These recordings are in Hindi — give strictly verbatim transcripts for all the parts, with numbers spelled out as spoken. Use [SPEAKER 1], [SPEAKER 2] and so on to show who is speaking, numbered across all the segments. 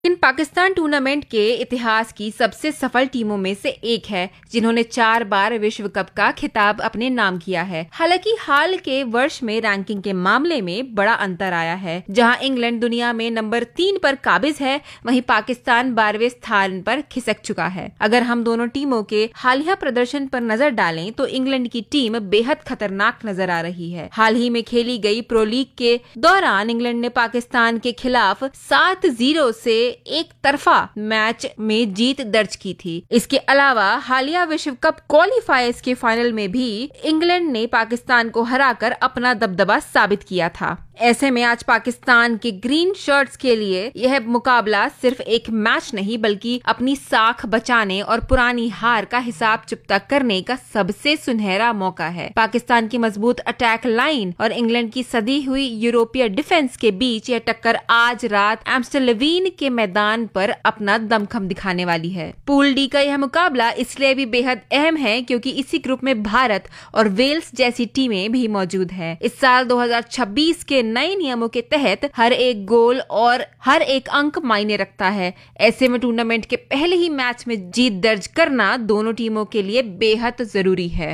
[SPEAKER 1] इन पाकिस्तान टूर्नामेंट के इतिहास की सबसे सफल टीमों में से एक है, जिन्होंने चार बार विश्व कप का खिताब अपने नाम किया है। हालांकि हाल के वर्ष में रैंकिंग के मामले में बड़ा अंतर आया है। जहां इंग्लैंड दुनिया में नंबर तीन पर काबिज है, वहीं पाकिस्तान बारहवें स्थान पर खिसक चुका है। अगर हम दोनों टीमों के हालिया प्रदर्शन पर नजर डालें तो इंग्लैंड की टीम बेहद खतरनाक नजर आ रही है। हाल ही में खेली गई प्रो लीग के दौरान इंग्लैंड ने पाकिस्तान के खिलाफ सात जीरो से एक तरफा मैच में जीत दर्ज की थी। इसके अलावा हालिया विश्व कप क्वालिफायर्स के फाइनल में भी इंग्लैंड ने पाकिस्तान को हराकर अपना दबदबा साबित किया था। ऐसे में आज पाकिस्तान के ग्रीन शर्ट्स के लिए यह मुकाबला सिर्फ एक मैच नहीं बल्कि अपनी साख बचाने और पुरानी हार का हिसाब चुकता करने का सबसे सुनहरा मौका है। पाकिस्तान की मजबूत अटैक लाइन और इंग्लैंड की सदी हुई यूरोपीय डिफेंस के बीच यह टक्कर आज रात एम्स्टर्डम के मैदान पर अपना दमखम दिखाने वाली है। पूल डी का यह मुकाबला इसलिए भी बेहद अहम है क्योंकि इसी ग्रुप में भारत और वेल्स जैसी टीमें भी मौजूद हैं। इस साल दो हज़ार छब्बीस के नए नियमों के तहत हर एक गोल और हर एक अंक मायने रखता है। ऐसे में टूर्नामेंट के पहले ही मैच में जीत दर्ज करना दोनों टीमों के लिए बेहद जरूरी है।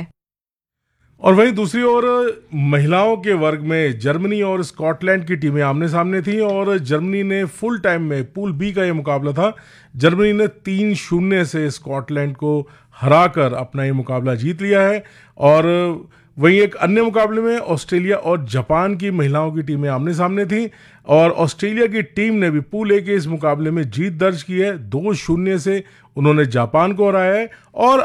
[SPEAKER 2] और वहीं दूसरी ओर महिलाओं के वर्ग में जर्मनी और स्कॉटलैंड की टीमें आमने सामने थीं और जर्मनी ने फुल टाइम में पूल बी का यह मुकाबला था। जर्मनी ने तीन शून्य से स्कॉटलैंड को हराकर अपना ये मुकाबला जीत लिया है। और वहीं एक अन्य मुकाबले में ऑस्ट्रेलिया और जापान की महिलाओं की टीमें आमने सामने थीं और ऑस्ट्रेलिया की टीम ने भी पूल ए के इस मुकाबले में जीत दर्ज की है। दो शून्य से उन्होंने जापान को हराया है। और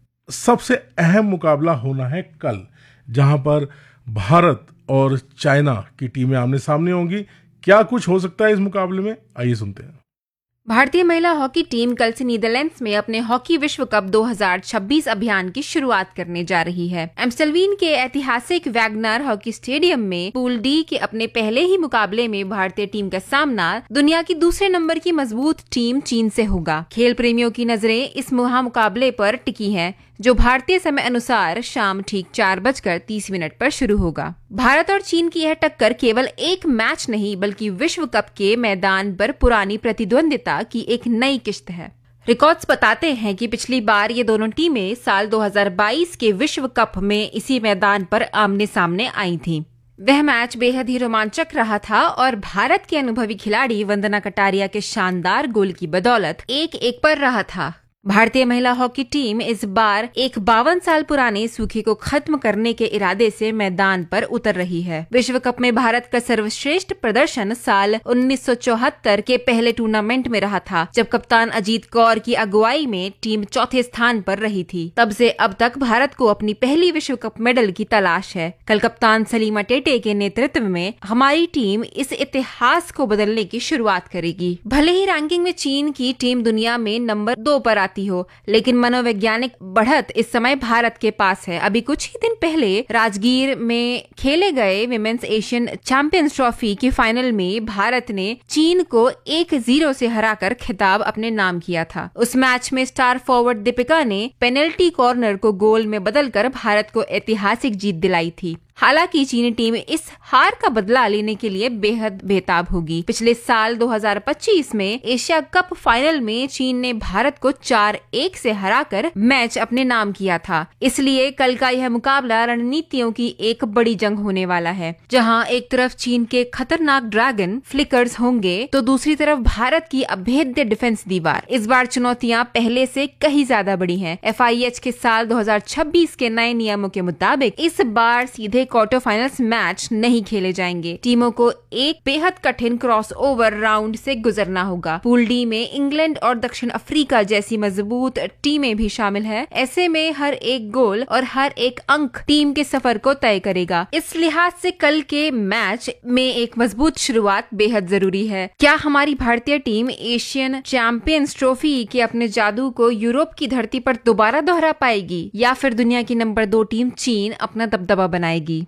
[SPEAKER 2] सबसे अहम मुकाबला होना है कल, जहां पर भारत और चाइना की टीमें आमने सामने होंगी। क्या कुछ हो सकता है इस मुकाबले में, आइए सुनते हैं।
[SPEAKER 1] भारतीय महिला हॉकी टीम कल से नीदरलैंड्स में अपने हॉकी विश्व कप दो हज़ार छब्बीस अभियान की शुरुआत करने जा रही है। एम्स्टर्डम के ऐतिहासिक वैगनर हॉकी स्टेडियम में पूल डी के अपने पहले ही मुकाबले में भारतीय टीम का सामना दुनिया की दूसरे नंबर की मजबूत टीम चीन से होगा। खेल प्रेमियों की नजरें इस महामुकाबले पर टिकी हैं, जो भारतीय समय अनुसार शाम ठीक चार बजकर तीस मिनट पर शुरू होगा। भारत और चीन की यह टक्कर केवल एक मैच नहीं बल्कि विश्व कप के मैदान पर पुरानी प्रतिद्वंदिता की एक नई किस्त है। रिकॉर्ड्स बताते हैं कि पिछली बार ये दोनों टीमें साल दो हज़ार बाईस के विश्व कप में इसी मैदान पर आमने सामने आई थीं। वह मैच बेहद ही रोमांचक रहा था और भारत के अनुभवी खिलाड़ी वंदना कटारिया के शानदार गोल की बदौलत एक एक पर रहा था। भारतीय महिला हॉकी टीम इस बार एक बावन साल पुराने सूखे को खत्म करने के इरादे से मैदान पर उतर रही है। विश्व कप में भारत का सर्वश्रेष्ठ प्रदर्शन साल उन्नीस सौ चौहत्तर के पहले टूर्नामेंट में रहा था, जब कप्तान अजीत कौर की अगुवाई में टीम चौथे स्थान पर रही थी। तब से अब तक भारत को अपनी पहली विश्व कप मेडल की तलाश है। कल कप्तान सलीमा टेटे के नेतृत्व में हमारी टीम इस इतिहास को बदलने की शुरुआत करेगी। भले ही रैंकिंग में चीन की टीम दुनिया में नंबर दो पर हो, लेकिन मनोवैज्ञानिक बढ़त इस समय भारत के पास है। अभी कुछ ही दिन पहले राजगीर में खेले गए विमेंस एशियन चैंपियंस ट्रॉफी के फाइनल में भारत ने चीन को एक जीरो से हराकर खिताब अपने नाम किया था। उस मैच में स्टार फॉरवर्ड दीपिका ने पेनल्टी कॉर्नर को गोल में बदलकर भारत को ऐतिहासिक जीत दिलाई थी। हालांकि चीनी टीम इस हार का बदला लेने के लिए बेहद बेताब होगी। पिछले साल दो हज़ार पच्चीस में एशिया कप फाइनल में चीन ने भारत को चार एक से हराकर मैच अपने नाम किया था। इसलिए कल का यह मुकाबला रणनीतियों की एक बड़ी जंग होने वाला है, जहां एक तरफ चीन के खतरनाक ड्रैगन फ्लिकर्स होंगे तो दूसरी तरफ भारत की अभेद्य डिफेंस दीवार। इस बार चुनौतियां पहले से कहीं ज्यादा बड़ी हैं। एफ आई एच के साल दो हज़ार छब्बीस के नए नियमों के मुताबिक इस बार सीधे क्वार्टर फाइनल्स मैच नहीं खेले जाएंगे। टीमों को एक बेहद कठिन क्रॉस ओवर राउंड से गुजरना होगा। पूल डी में इंग्लैंड और दक्षिण अफ्रीका जैसी मजबूत टीमें भी शामिल है। ऐसे में हर एक गोल और हर एक अंक टीम के सफर को तय करेगा। इस लिहाज से कल के मैच में एक मजबूत शुरुआत बेहद जरूरी है। क्या हमारी भारतीय टीम एशियन चैंपियंस ट्रॉफी के अपने जादू को यूरोप की धरती पर दोबारा दोहरा पाएगी या फिर दुनिया की नंबर दो टीम चीन अपना दबदबा बनाएगी?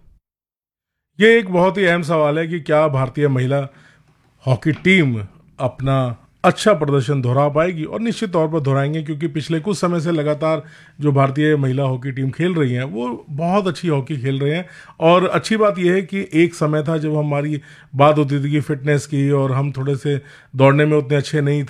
[SPEAKER 2] ये एक बहुत ही अहम सवाल है कि क्या भारतीय महिला हॉकी टीम अपना अच्छा प्रदर्शन दोहरा पाएगी, और निश्चित तौर पर दोहराएंगे, क्योंकि पिछले कुछ समय से लगातार जो भारतीय महिला हॉकी टीम खेल रही हैं वो बहुत अच्छी हॉकी खेल रहे हैं। और अच्छी बात यह है कि एक समय था जब हमारी बात होती थी कि फिटनेस की, और हम थोड़े से दौड़ने में उतने अच्छे नहीं